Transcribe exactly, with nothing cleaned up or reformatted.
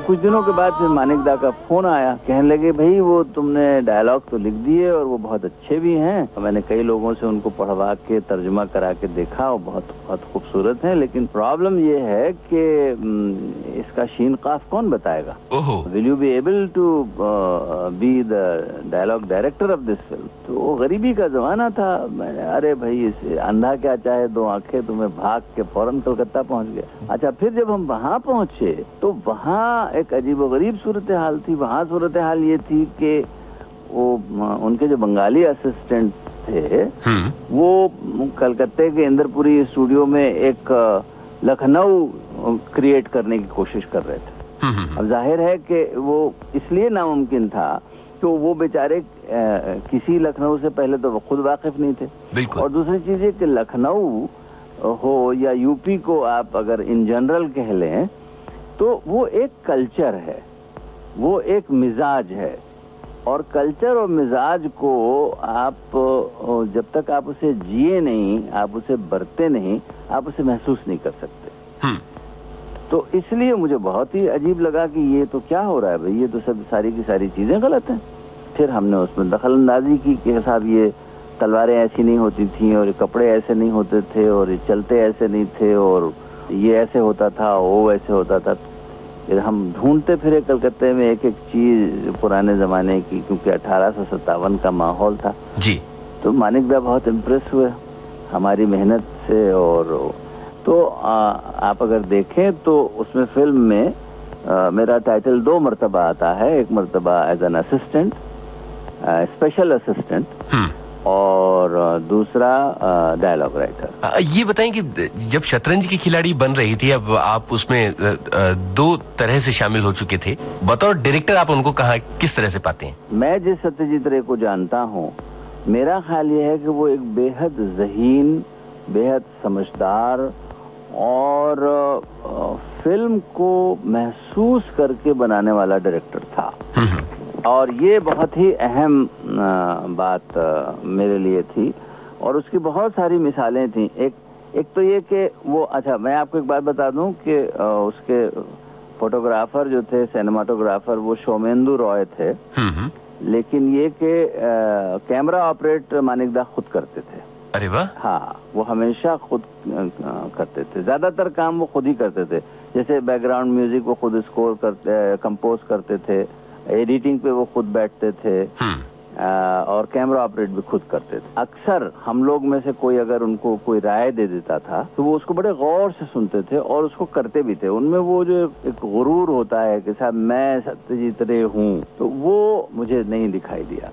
कुछ दिनों के बाद फिर मानिक दा का फोन आया, कहने लगे भाई वो तुमने डायलॉग तो लिख दिए और वो बहुत अच्छे भी हैं, मैंने कई लोगों से उनको पढ़वा के तर्जुमा करा के देखा और बहुत बहुत खूबसूरत है, लेकिन प्रॉब्लम ये है कि इसका शीन काफ कौन बताएगा? Will you be able to be the dialogue director of this film? तो वो गरीबी का जमाना था। मैंने अरे भाई इसे अंधा क्या चाहे दो आंखें, तुम्हें भाग के फौरन कलकत्ता पहुंच गया। अच्छा, फिर जब हम वहां पहुंचे तो वहां एक अजीबोगरीब सूरत हाल थी। वहां सूरत हाल ये थी कि वो उनके जो बंगाली असिस्टेंट थे वो कलकत्ते के इंद्रपुरी स्टूडियो में एक लखनऊ क्रिएट करने की कोशिश कर रहे थे। अब जाहिर है कि वो इसलिए नामुमकिन था तो वो बेचारे किसी लखनऊ से पहले तो वो खुद वाकिफ नहीं थे, और दूसरी चीज है कि लखनऊ हो या यूपी को आप अगर इन जनरल कह लें तो वो एक कल्चर है, वो एक मिजाज है, और कल्चर और मिजाज को आप जब तक आप उसे जिए नहीं, आप उसे बरते नहीं, आप उसे महसूस नहीं कर सकते। तो इसलिए मुझे बहुत ही अजीब लगा कि ये तो क्या हो रहा है भाई, ये तो सब सारी की सारी चीजें गलत हैं। फिर हमने उसमें दखल अंदाजी की कि साहब ये तलवारें ऐसी नहीं होती थी और ये कपड़े ऐसे नहीं होते थे और ये चलते ऐसे नहीं थे और ये ऐसे होता था, वो ऐसे होता था। फिर हम ढूंढते फिरे कलकत्ते में एक एक चीज पुराने जमाने की, क्योंकि अठारह सौ सत्तावन का माहौल था जी। तो मानिक दा बहुत इम्प्रेस हुए हमारी मेहनत से। और तो आ, आप अगर देखें तो उसमें फिल्म में आ, मेरा टाइटल दो मर्तबा आता है। एक मर्तबा as an assistant, special assistant, और दूसरा डायलॉग राइटर। ये बताएं कि जब शतरंज की खिलाड़ी बन रही थी, अब आप उसमें दो तरह से शामिल हो चुके थे, बतौर डायरेक्टर आप उनको कहाँ किस तरह से पाते हैं? मैं जिस सत्यजीत रे को जानता हूँ, मेरा ख्याल ये है कि वो एक बेहद ज़हीन, बेहद समझदार और फिल्म को महसूस करके बनाने वाला डायरेक्टर था। और ये बहुत ही अहम बात मेरे लिए थी, और उसकी बहुत सारी मिसालें थी। एक एक तो ये कि वो, अच्छा मैं आपको एक बात बता दूं कि उसके फोटोग्राफर जो थे, सिनेमाटोग्राफर, वो सोमेंदु रॉय थे, लेकिन ये कि कैमरा ऑपरेट मानिक दा खुद करते थे। अरे वाह। हाँ, वो हमेशा खुद करते थे, ज्यादातर काम वो खुद ही करते थे। जैसे बैकग्राउंड म्यूजिक वो खुद स्कोर करते, कंपोज करते थे, एडिटिंग पे वो खुद बैठते थे, आ, और कैमरा ऑपरेट भी खुद करते थे। अक्सर हम लोग में से कोई अगर उनको कोई राय दे देता था तो वो उसको बड़े गौर से सुनते थे और उसको करते भी थे। उनमें वो जो एक गुरूर होता है कि साहब मैं सत्यजीत रे हूँ, तो वो मुझे नहीं दिखाई दिया।